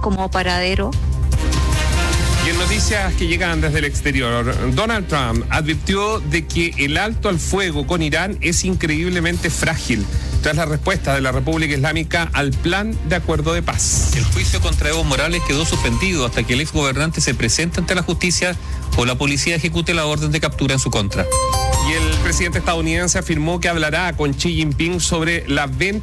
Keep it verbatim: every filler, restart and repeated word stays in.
como paradero. Y en noticias que llegan desde el exterior, Donald Trump advirtió de que el alto al fuego con Irán es increíblemente frágil tras la respuesta de la República Islámica al plan de acuerdo de paz. El juicio contra Evo Morales quedó suspendido hasta que el exgobernante se presente ante la justicia o la policía ejecute la orden de captura en su contra. Y el presidente estadounidense afirmó que hablará con Xi Jinping sobre la venta